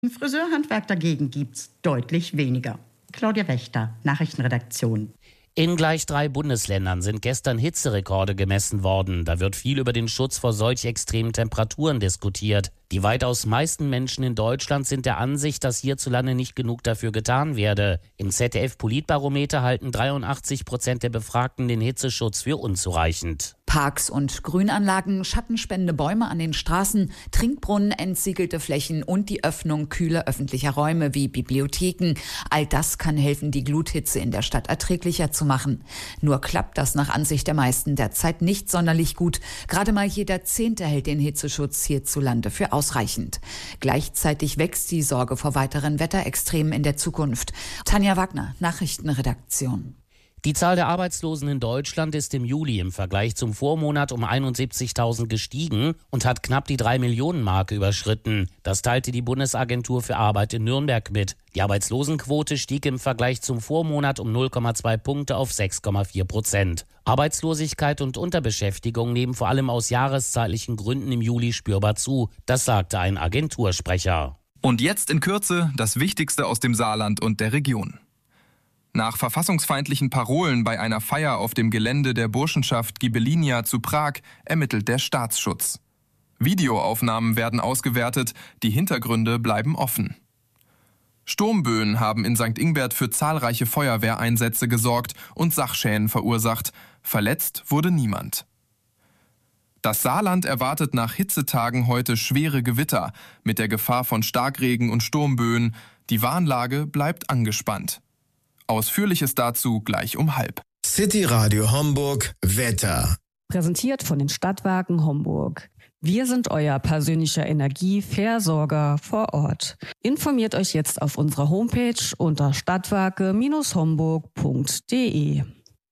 Im Friseurhandwerk dagegen gibt's deutlich weniger. Claudia Wächter, Nachrichtenredaktion. In gleich 3 Bundesländern sind gestern Hitzerekorde gemessen worden. Da wird viel über den Schutz vor solch extremen Temperaturen diskutiert. Die weitaus meisten Menschen in Deutschland sind der Ansicht, dass hierzulande nicht genug dafür getan werde. Im ZDF-Politbarometer halten 83% der Befragten den Hitzeschutz für unzureichend. Parks und Grünanlagen, schattenspendende Bäume an den Straßen, Trinkbrunnen, entsiegelte Flächen und die Öffnung kühler öffentlicher Räume wie Bibliotheken. All das kann helfen, die Gluthitze in der Stadt erträglicher zu machen. Nur klappt das nach Ansicht der meisten derzeit nicht sonderlich gut. Gerade mal jeder 10. hält den Hitzeschutz hierzulande für ausreichend. Gleichzeitig wächst die Sorge vor weiteren Wetterextremen in der Zukunft. Tanja Wagner, Nachrichtenredaktion. Die Zahl der Arbeitslosen in Deutschland ist im Juli im Vergleich zum Vormonat um 71.000 gestiegen und hat knapp die 3-Millionen-Marke überschritten. Das teilte die Bundesagentur für Arbeit in Nürnberg mit. Die Arbeitslosenquote stieg im Vergleich zum Vormonat um 0,2 Punkte auf 6,4%. Arbeitslosigkeit und Unterbeschäftigung nehmen vor allem aus jahreszeitlichen Gründen im Juli spürbar zu. Das sagte ein Agentursprecher. Und jetzt in Kürze das Wichtigste aus dem Saarland und der Region. Nach verfassungsfeindlichen Parolen bei einer Feier auf dem Gelände der Burschenschaft Ghibellinia zu Prag ermittelt der Staatsschutz. Videoaufnahmen werden ausgewertet, die Hintergründe bleiben offen. Sturmböen haben in St. Ingbert für zahlreiche Feuerwehreinsätze gesorgt und Sachschäden verursacht. Verletzt wurde niemand. Das Saarland erwartet nach Hitzetagen heute schwere Gewitter mit der Gefahr von Starkregen und Sturmböen. Die Warnlage bleibt angespannt. Ausführliches dazu gleich um 12:30. City Radio Homburg Wetter. Präsentiert von den Stadtwerken Homburg. Wir sind euer persönlicher Energieversorger vor Ort. Informiert euch jetzt auf unserer Homepage unter stadtwerke-homburg.de.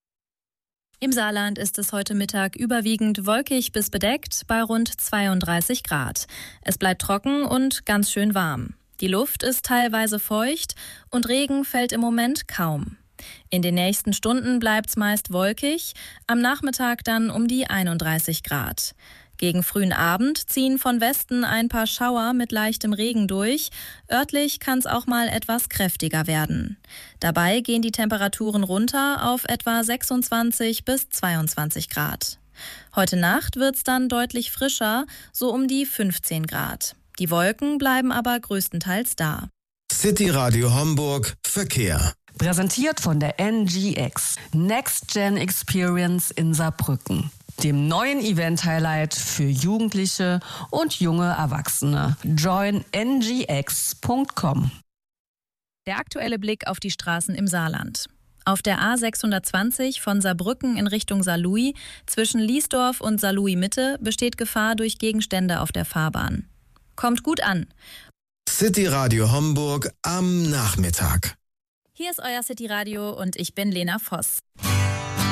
Im Saarland ist es heute Mittag überwiegend wolkig bis bedeckt bei rund 32 Grad. Es bleibt trocken und ganz schön warm. Die Luft ist teilweise feucht und Regen fällt im Moment kaum. In den nächsten Stunden bleibt's meist wolkig, am Nachmittag dann um die 31 Grad. Gegen frühen Abend ziehen von Westen ein paar Schauer mit leichtem Regen durch. Örtlich kann's auch mal etwas kräftiger werden. Dabei gehen die Temperaturen runter auf etwa 26 bis 22 Grad. Heute Nacht wird's dann deutlich frischer, so um die 15 Grad. Die Wolken bleiben aber größtenteils da. City Radio Homburg Verkehr. Präsentiert von der NGX, Next Gen Experience in Saarbrücken, dem neuen Event-Highlight für Jugendliche und junge Erwachsene. Join ngx.com. Der aktuelle Blick auf die Straßen im Saarland. Auf der A620 von Saarbrücken in Richtung Saarlouis zwischen Liesdorf und Saarlouis Mitte besteht Gefahr durch Gegenstände auf der Fahrbahn. Kommt gut an. City Radio Homburg am Nachmittag. Hier ist euer City Radio und ich bin Lena Voss.